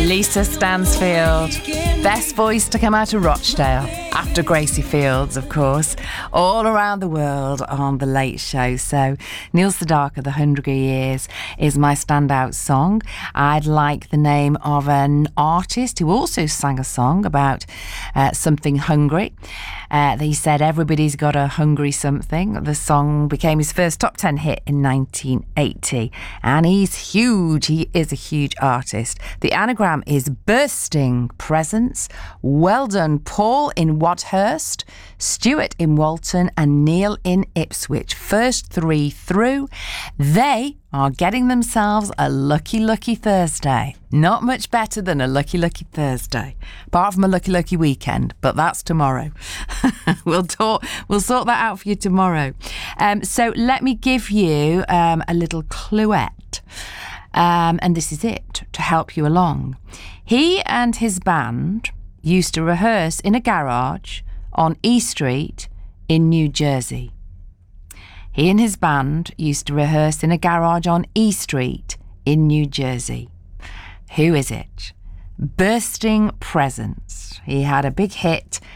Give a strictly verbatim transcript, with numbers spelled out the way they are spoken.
Lisa Stansfield, best voice to come out of Rochdale, after Gracie Fields, of course, all around the world on The Late Show. So Neil Sedaka, The Hundred Years, is my standout song. I'd like the name of an artist who also sang a song about uh, something hungry. Uh, he said everybody's got a hungry something. The song became his first top ten hit in nineteen eighty, and he's huge. He is a huge artist. The anagram is Bursting Presents. Well done, Paul in Wadhurst, Stuart in Walton, and Neil in Ipswich. First three through. They are getting themselves a lucky, lucky Thursday. Not much better than a lucky, lucky Thursday, apart from a lucky, lucky weekend, but that's tomorrow. we'll talk. We'll sort that out for you tomorrow. Um, so let me give you um, a little cluette, um, and this is it to help you along. He and his band used to rehearse in a garage on E Street in New Jersey. He and his band used to rehearse in a garage on E Street in New Jersey. Who is it? Bursting Presents. He had a big hit